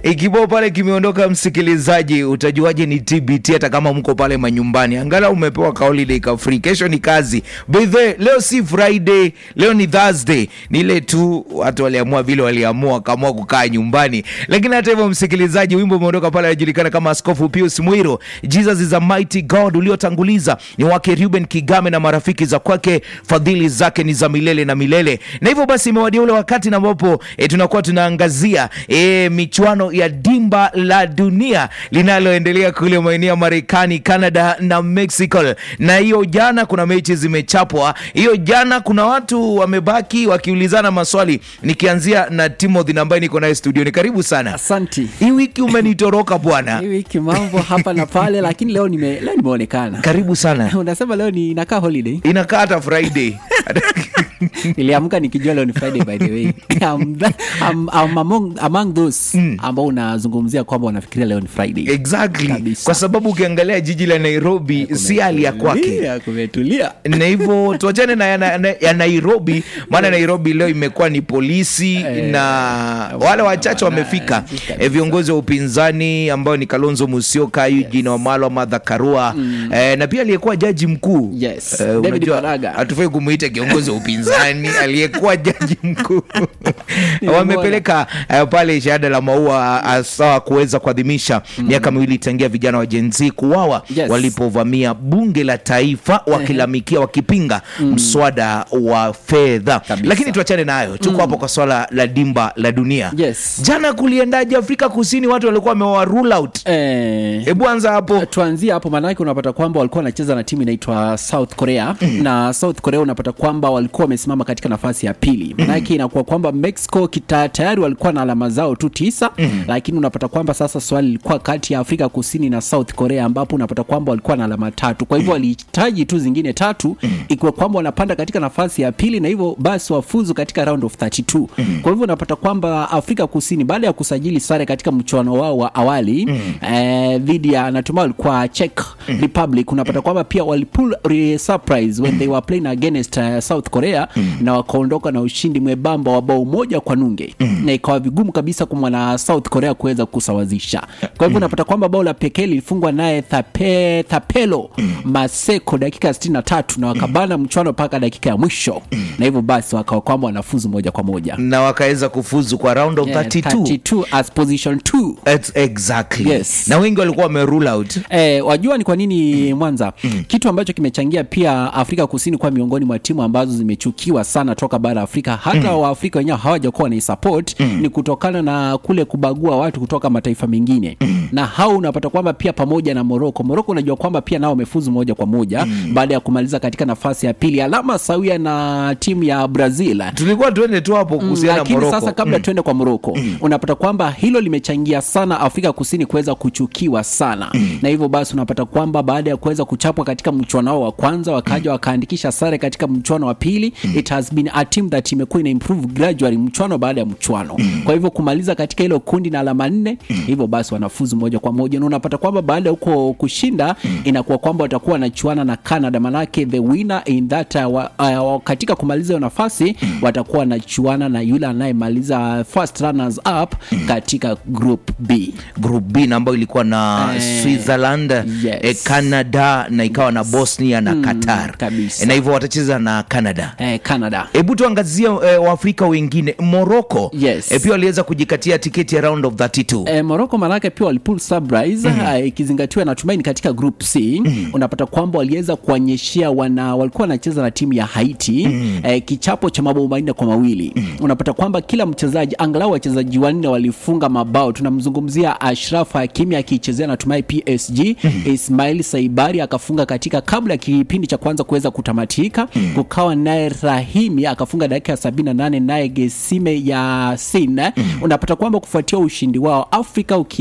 Ikibao pale kimeondoka msikilizaji, utajuaje ni TBT hata kama mko pale manyumbani? Angalau umepewa ka holiday ka free. Kesho ni kazi. By the way, leo si Friday, leo ni Thursday. Ni ile tu watu waliamua vile waliamua kama kukaa nyumbani. Lakini hata hivyo msikilizaji, wimbo umeondoka pale unajulikana kama Askofu Pius Mwiro, Jesus is a mighty God, uliotanguliza ni wake Ruben Kigame na marafiki za kwake, fadhili zake ni za milele na milele. Na hivyo basi imewadia ule wakati na ambapo tunakuwa tunaangazia michuano ya dimba la dunia linaloendelea kule maeneo ya Marekani, Canada na Mexico. Na hiyo jana kuna mechi zimechapwa. Hiyo jana kuna watu wamebaki wakiulizana maswali. Nikianzia na Timothy ambaye niko naye studio. Ni karibu sana. Asante. Hii wiki umenitoroka bwana. Hii wiki mambo hapa na pale, lakini leo nimeonekana. Karibu sana. Unasema leo ni inakaa holiday? Inakaa hata Friday. Niliamka nikijua leo ni Friday by the way. I'm among those ambao unazungumzia kwamba wanafikiria leo ni Friday. Exactly. Kabisa. Kwa sababu ukiangalia jiji la Nairobi si hali ya kwake. Kumetulia. Na hivyo tuachane na ya Nairobi, maana Nairobi leo imekuwa ni polisi na wale wachache wamefika. Viongozi wa upinzani ambao ni Kalonzo Musyoka, Eugene Wamalwa, Martha Karua, na pia aliyekuwa jaji mkuu. Yes. David Maraga. Hatufai kumuita kiongozi wa upinzani, aliyekuwa jaji mkuu. Wamepeleka pale shahada la maua sawa kuweza kuadhimisha miaka miwili tangia vijana wa Gen Z kuuawa walipovamia bunge la taifa wakilamikia wakipinga mswada wa fedha. Lakini tuachane nayo. Tuko hapo kwa swala la dimba la dunia. Jana kuliendaje Afrika Kusini? Watu walikuwa wamewa rule out. Hebu anza hapo. Tuanzie hapo, maana yake unapata kwamba walikuwa wanacheza na timu inaitwa South Korea. Na South Korea unapata kwamba walikuwa wamesimama katika nafasi ya pili. Maana yake inakuwa kwamba Mexico tayari walikuwa na alama zao tu 9, lakini unapata kwamba sasa swali lilikuwa kati ya Afrika Kusini na South Korea, ambapo unapata kwamba walikuwa na alama 3. Kwa hivyo walihitaji tu zingine 3 ikiwa kwamba wanapanda katika nafasi ya pili, na hivyo basi wafuzu katika round of 32. Kwa hivyo unapata kwamba Afrika Kusini baada ya kusajili sare katika mchuano wao wa awali dhidi ya natumai walikuwa Czech Republic, unapata kwamba pia walipull surprise when they were playing against South Korea na wakaondoka na ushindi mwembamba wa bao 1-0, na ikawa vigumu kabisa kwa mwana South Korea kuweza kusawazisha. Kwa hivyo unapata kwamba bao la pekee lilifungwa naye Thapelo Maseko dakika 63 na wakabana mchuano mpaka dakika ya mwisho, na hivyo basi wakawa kwamba wanafuzu moja kwa moja na wakaweza kufuzu kwa round of 32 as position 2. Exactly. Na wengi walikuwa wame rule out. Wajua ni kwa nini Mwanza? Kitu ambacho kimechangia pia Afrika Kusini kwa miongoni mwa timu ambazo zimechukiwa sana toka bara Afrika, hata wa Afrika wenyewe hawajakuwa na support, ni kutokana na kule kubagua watu kutoka mataifa mengine. Na hao unapata kwamba pia pamoja na Morocco unajua kwamba pia nao wamefuzu moja kwa moja baada ya kumaliza katika nafasi ya pili, alama sawia na timu ya Brazil. Tulikuwa tuende tu hapo kuhusiana na Morocco. Sasa kabla tuende kwa Morocco, unapata kwamba hilo limechangia sana Afrika Kusini kuweza kuchukiwa sana. Na hivyo basi unapata kwamba baada ya kuweza kuchapwa katika mchuano wa kwanza, wakaja wakaandikisha sare katika mchuano wa pili. It has been a team that imekuwa ina improve gradually mchuano baada ya mchuano. Kwa hivyo kumaliza katika hilo kundi na alama 4, hivyo basi wanafuzu moja kwa moja. Na unapata kwamba baada ya huko kushinda, inakuwa kwamba watakuwa wanachuana na Canada, manake the winner in that katika kumaliza hiyo nafasi watakuwa wanachuana na yule anayemaliza first runners up katika group B. Group B ambayo ilikuwa na Switzerland, Canada na ikawa na Bosnia na Qatar. Na hivyo watacheza na Canada. Hebu tuangazie Waafrika wengine. Morocco pia waliweza kujikatia tiketi ya round of 32. Morocco manake pia walipull surprise, ikizingatiwa natumaini katika group C. Unapata kwamba waliweza kuonyeshia walikuwa wanacheza na timu ya Haiti kichapo cha mabao 4-2. Unapata kwamba kila mchezaji, angalau wachezaji 4 walifunga mabao. Tunamzungumzia Ashraf Hakimi akichezea natumai PSG, Ismail Saibari akafunga katika kabla kipindi cha kwanza kuweza kutamatika, kukawa naye Rahimi akafunga dakika 78, naye Gesime ya Sin. Unapata kwamba kufuatia ushindi wao Afrika, ukizingatia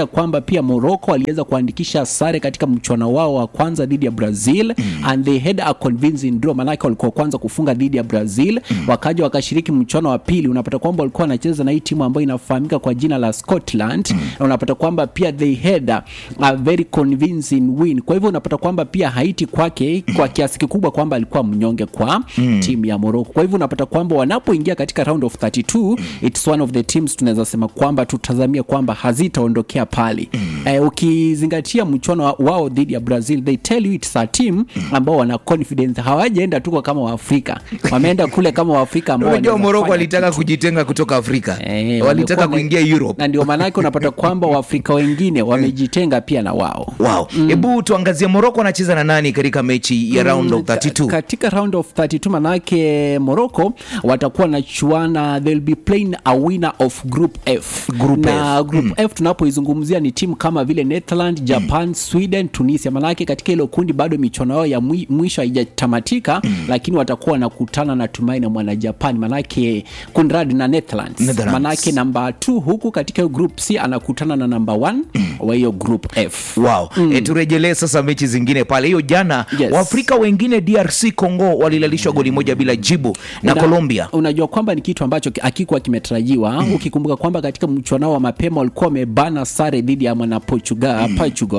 kwamba pia Morocco waliweza kuandikisha sare katika mchuano wao wa kwanza dhidi ya Brazil and they had a convincing draw, manake walikuwa kwanza kufunga dhidi ya Brazil, wakaja wakashiriki mchuano wa pili. Unapata kwamba walikuwa wanacheza na hii timu ambayo inafahamika kwa jina la Scotland, na unapata kwamba pia they had a very convincing win. Kwa hivyo unapata kwamba pia Haiti kwake kwa kiasi kikubwa kwamba alikuwa mnyonge kwa timu ya Morocco. Kwa hivyo unapata kwamba wanapoingia katika round of 32 it's one of the teams tunaweza sema kwamba tutazamia kwamba hazitaondokea pale. Ukizingatia mchuano wao dhidi ya Brazil, they tell you it's a team ambao wana confidence, hawajaenda tuko kama Waafrika, wameenda kule kama Waafrika ambao unajua Morocco walitaka kujitenga kutoka Afrika, walitaka kuingia Europe, na ndio maana yake unapata kwamba Waafrika wengine wamejitenga pia na wao. Hebu tuangazie Morocco anacheza na nani katika mechi ya round of 32? Katika round of 32 manake Morocco watakuwa na chuana, they'll be playing a winner of group F. Group F tunapoizungumzia ni timu kama vile Netherlands, Japan, Sweden, Tunisia. Manake katika hilo kundi bado michuano yao ya mwisho haijatamatika, lakini watakuwa nakutana na Tumaini na mwana Japan, manake Conrad na Netherlands. Manake number 2 huku katika group C anakutana na number 1 wa hiyo group F. Turejelee sasa mechi zingine pale. Hiyo jana Waafrika wengine DRC Congo walilalishwa goli moja bila jibu na Colombia. Unajua kwamba ni kitu ambacho hakikuwa kimetarajiwa. Ukikumbuka kwamba katika mchuano wa mapema walikuwa wamebana sare dhidi ya mwana Portugal.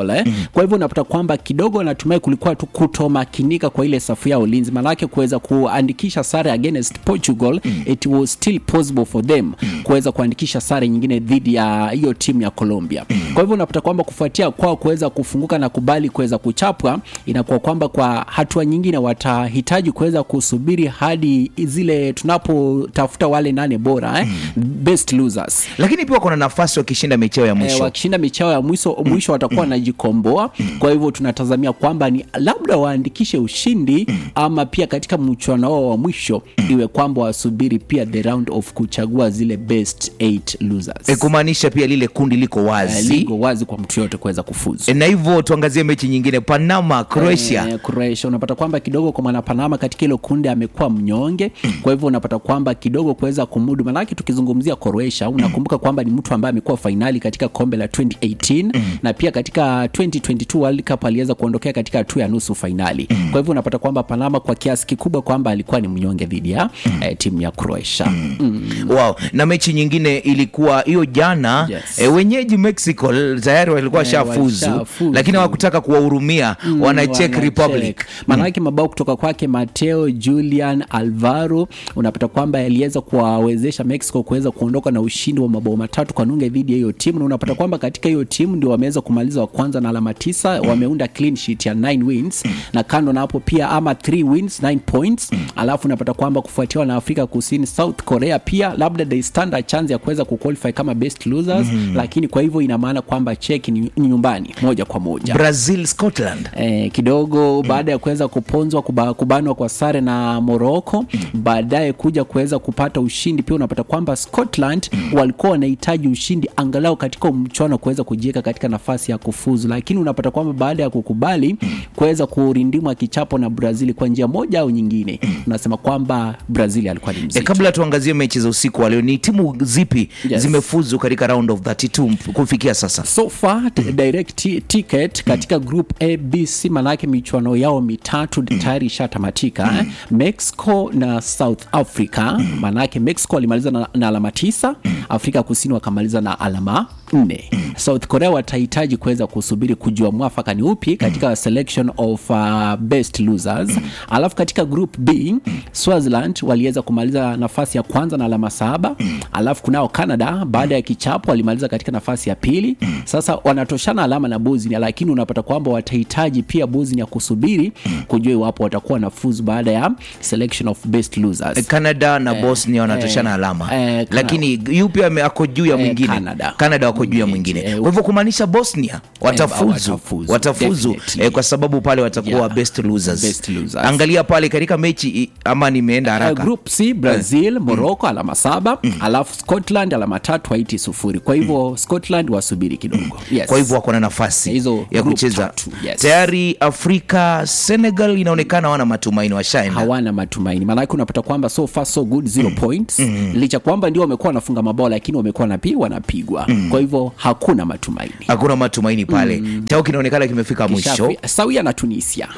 Kwa hivyo unapata kwamba kidogo natumai kulikuwa tu kutomakinika kwa ile safu ya ulinzi, manake kuweza kuandikisha sare against Portugal, it was still possible for them kuweza kuandikisha sare nyingine dhidi ya hiyo timu ya Colombia. Kwa hivyo unapata kwamba kufuatia kwao kuweza kufunguka na kubali kuweza kuchapwa, inakuwa kwamba kwa hatua nyingine watahitaji kuweza kusubiri hadi zile tunapotafuta wale 8 bora best losers. Lakini pia kuna nafasi wakishinda mechi ya mwisho. Wakishinda mechi ya mwisho watakuwa wanajikomboa. Kwa hivyo tunatazamia kwamba ni labda waandikishe ushindi, ama pia katika mchuano wao wa mwisho iwe kwamba wasubiri pia the round of kuchagua zile best 8 losers. Kumaanisha pia lile kundi liko wazi. Liko wazi kwa mtu yote kuweza kufuzu. Na hivyo tuangazie mechi nyingine, Panama Croatia. Croatia unapata kwamba kidogo kwa maana Panama katika ile kundi amekuwa mnyonge. Kwa hivyo unapata kwamba kidogo kuweza kumudu, maana tukizungumzia Croatia unakumbuka kwamba ni mtu ambaye amekuwa finali katika kombe la 2018 na pia katika 2022 World Cup aliweza kuondokea katika hatua ya nusu finali. Kwa hivyo unapata kwamba Panama kwa kiasi kikubwa kwamba alikuwa ni mnyonge dhidi ya timu ya Croatia. Na mechi nyingine ilikuwa hiyo jana, wenyeji Mexico tayari walikuwa shafuzu, lakini hawakutaka kuwahurumia wana Czech Republic. Manake mabao kutoka kwake Mateo Julian Alvaro unapata kwamba aliweza kuwawezesha Mexico kuweza kuondoka na ushindi wa mabao 3 kwa nunge dhidi ya hiyo timu, na unapata kwamba katika hiyo timu ndio wameweza kumaliza wa kwanza na alama 9, wameunda clean sheet ya 9 wins, na kando na hapo pia ama 3 wins 9 points. Alafu unapata kwamba kufuatiwa na Afrika Kusini, South Korea pia labda they stand a chance ya kuweza kuqualify kama best losers, lakini kwa hivyo ina maana kwamba Czech ni nyumbani moja kwa moja. Brazil Scotland kidogo baada ya kuweza kuponzwa kubanwa kwa sare na Morocco, baadaye kuja kuweza kupata ushindi pia unapata kwamba Scotland walikuwa wanahitaji ushindi angalau katika mchuano kuweza kujiweka katika nafasi ya kufuzu, lakini unapata kwamba baada ya kukubali kuweza kurindimwa kichapo na Brazil kwa njia moja au nyingine, unasema kwamba Brazil alikuwa ni mzito. Kabla tuangazie mechi za usiku wa leo, ni timu zipi zimefuzu katika round of 32 kufikia sasa? So far direct ticket katika group A, B, C, manake michuano yao mitatu tayari ishatamatika. Mexico na South Africa, manake Mexico walimaliza na alama 9, Afrika Kusini wakamaliza na alama 4. South Korea watahitaji kuweza kusubiri kujua mwafaka ni upi katika selection of best losers. Alafu katika group B, Swaziland waliweza kumaliza nafasi ya kwanza na alama 7. Alafu kunao Canada baada ya kichapo walimaliza katika nafasi ya pili. Sasa wanatoshana alama na Bosnia, lakini unapata kwamba watahitaji pia Bosnia kusubiri kujua iwapo watakuwa na fuzu baada ya selection of best losers. Canada na Bosnia wanatoshana alama, lakini yupi ako juu ya mwingine? Canada wako juu ya mwingine. Kwa hivyo kumaanisha Bosnia watafuzu kwa sababu pale watakuwa best losers. Angalia pale katika mechi, ama nimeenda haraka, group C, Brazil, Morocco alama 7, alafu Scotland alama 3, Haiti 0. Kwa hivyo Scotland wasubiri kidogo. Kwa hivyo wako na nafasi ya kucheza. Tayari Afrika, Senegal inaonekana wana matumaini, washaenda. Hawana matumaini. Maana unapata kwamba so far so good 0 points. Licha kwamba ndio wamekuwa wanafunga mabao, lakini wamekuwa wanapigwa. Kwa hivyo hakuna hakuna matumaini. Hakuna matumaini pale. Chao kinaonekana kimefika mwisho. Sawia na Tunisia.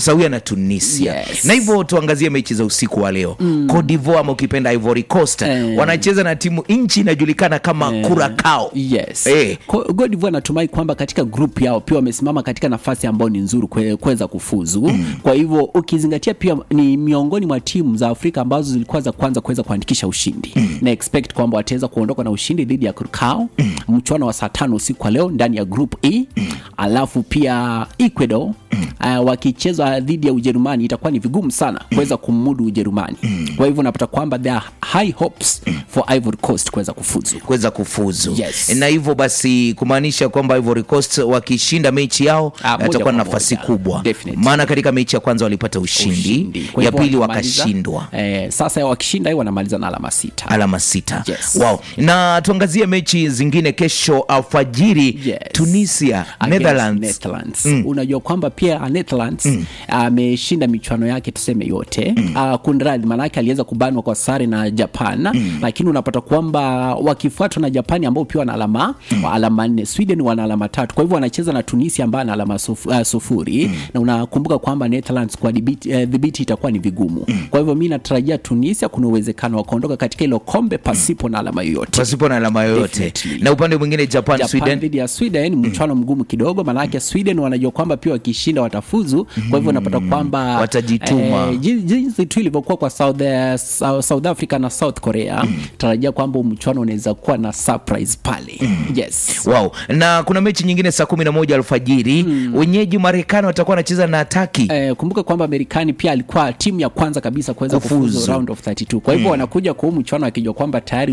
Yes. Na hivyo tuangazie mechi za usiku wa leo. Cote d'Ivoire ama ukipenda Ivory Coast wanacheza na timu nchi inajulikana kama Curacao. Yes. Cote d'Ivoire natumai kwamba katika group yao pia wamesimama katika nafasi ambayo ni nzuri kuweza kufuzu. Kwa hivyo ukizingatia pia ni miongoni mwa timu za Afrika ambazo zilikuwa za kwanza kuweza kuandikisha ushindi. Na expect kwamba wataweza kuondoka na ushindi dhidi ya Curacao mchuano wa saa 5 usiku wa leo ndani ya group E. Alafu pia Ecuador wakicheza dhidi ya Ujerumani itakuwa ni vigumu sana kuweza kumudu Ujerumani. Kwa hivyo unapata kwamba there are high hopes for Ivory Coast kuweza kufuzu. Yes. Na hivyo basi kumaanisha kwamba Ivory Coast wakishinda mechi yao itakuwa nafasi kubwa. Maana katika mechi ya kwanza walipata ushindi. Ya pili wakashindwa. Sasa wakishinda wanamaliza na alama 6. Yes. Wow. Na tuangazie mechi zingine kesho alfajiri. Yes. Tunisia Netherlands. Unajua kwamba pia Netherlands ameshinda michuano yake tuseme yote. Kunradhi, maana yake aliweza kubanwa kwa sare na Japan, lakini unapata kwamba wakifuatwa na Japan ambao pia wana alama 4, Sweden wana alama 3. Kwa hivyo wanacheza na Tunisia ambao ana alama 0. Na unakumbuka kwamba Netherlands kwa dhibiti itakuwa ni vigumu. Kwa hivyo mimi natarajia Tunisia kuna uwezekano wa kuondoka katika hilo kombe pasipo na alama yoyote. Na upande mwingine Japan Sweden dhidi ya Sweden mchuano mgumu kidogo, maana yake Sweden wanajua kwamba pia wakishinda watafuzu. Kwa hivyo unapata kwamba watajituma. Jinsi tu ilivyokuwa kwa South Africa na South Korea, tarajia kwamba mchuano unaweza kuwa na surprise pale. Yes. Wow. Na kuna mechi nyingine saa 11 alfajiri. Wenyeji Marekani watakuwa wanacheza na Turkey. Kumbuka kwamba Marekani pia alikuwa timu ya kwanza kabisa kuweza kufuzu round of 32. Kwa hivyo wanakuja kwa mchuano akijua kwamba tayari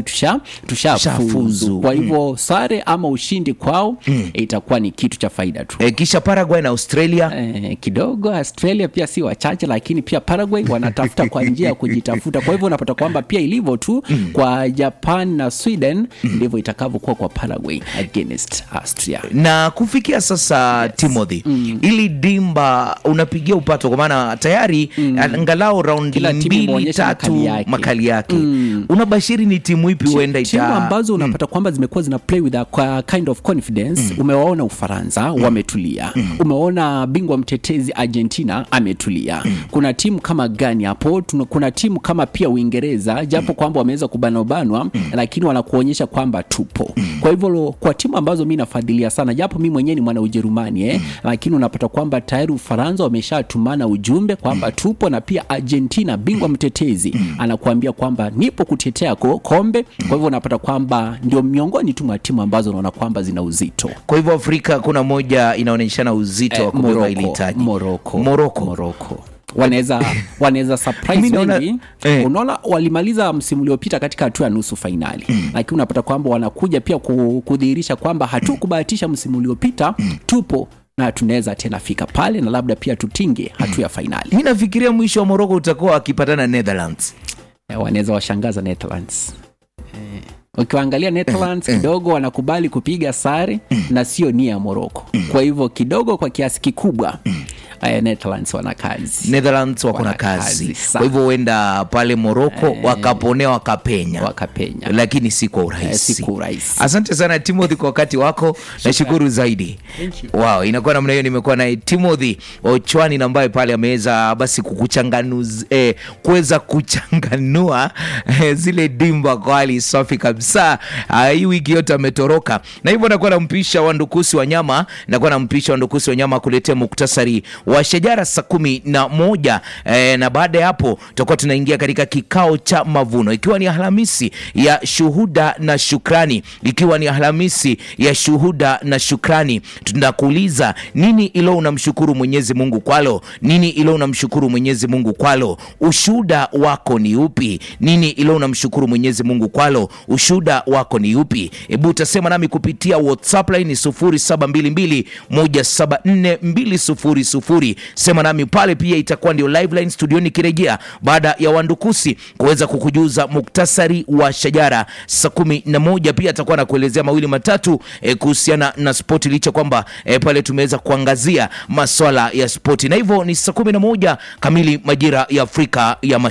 tushafuzu. Kwa hivyo sare ama ushindi kwao itakuwa ni kitu cha faida tu. Kisha Paraguay na Australia. Kidogo Australia pia si wachache, lakini pia Paraguay wanatafuta kwa njia ya kujitafuta. Kwa hivyo unapata kwamba pia ilivyo tu kwa Japan na Sweden ndivyo itakavyokuwa kwa Paraguay against Austria. Na kufikia sasa Timothy, ili dimba unapigia upato kwa maana tayari angalau round 2-3 makali yake. Unabashiri ni timu ipi huenda timu ambazo unapata kwamba zimekuwa zina play with a kind of confidence. Umewaona Ufaransa wametulia. Umeona bingwa mtetezi Argentina ametulia. Kuna timu kama gani hapo? Kuna timu kama pia Uingereza, japo kwamba wameweza kubanwa lakini wanakuonyesha kwamba tupo. Kwa hivyo kwa timu ambazo mimi nafadhilia sana, japo mimi mwenyewe ni mwana Ujerumani lakini unapata kwamba tayari Ufaransa wameshatumana ujumbe kwamba tupo, na pia Argentina bingwa mtetezi anakuambia kwamba nipo kutetea kombe. Kwa hivyo unapata kwamba ndio miongoni tu mwa timu ambazo unaona kwamba zina uzito. Kwa hivyo Afrika kuna moja inaonyeshana uzito wa kubeba ile taji. Morocco. Wanaweza surprise wengi. Unaona walimaliza msimu uliopita katika hatua ya nusu finali. Lakini unapata kwamba wanakuja pia kudhihirisha kwamba hatukubahatisha msimu uliopita, tupo na tunaweza tena fika pale na labda pia tutinge hatua ya finali. Mimi nafikiria mwisho wa Morocco utakuwa akipatana Netherlands. Wanaweza washangaza Netherlands. Ukiangalia Netherlands kidogo wanakubali kupiga sare na sio nia ya Morocco. Kwa hivyo kidogo kwa kiasi kikubwa Netherlands wako na kazi. Kwa hivyo huenda pale Morocco wakaponea wakapenya. Lakini si kwa urahisi. Asante sana Timothy kwa wakati wako. Nashukuru zaidi. Wow, inakuwa namna hiyo. Nimekuwa na Timothy Ochwani ambaye pale ameweza basi kuweza kuchanganua zile dimba kwa hali safi kabisa. Hii wiki yote ametoroka. Na hivyo nakuwa nampisha Wandukusi wa nyama kuletea muktasari wa shajara saa 11. Na baada ya hapo tutakuwa tunaingia katika kikao cha mavuno, ikiwa ni Alhamisi ya shuhuda na shukrani. Tunakuuliza nini ilo unamshukuru Mwenyezi Mungu kwalo? Ushuhuda wako ni upi? Hebu utasema nami kupitia WhatsApp line 0722174200. Sema nami pale, pia itakuwa ndio live line studioni kirejea baada ya Wandukusi kuweza kukujuza muktasari wa shajara saa 11. Pia atakuwa na kuelezea mawili matatu kuhusiana na spoti, licha kwamba pale tumeweza kuangazia masuala ya spoti. Na hivyo ni saa 11 kamili majira ya Afrika ya